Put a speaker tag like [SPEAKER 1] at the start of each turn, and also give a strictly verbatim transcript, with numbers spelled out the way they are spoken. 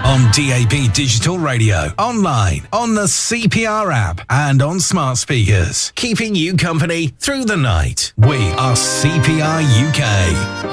[SPEAKER 1] On D A B Digital Radio, online, on the C P R app, and on smart speakers. Keeping you company through the night. We are C P R U K.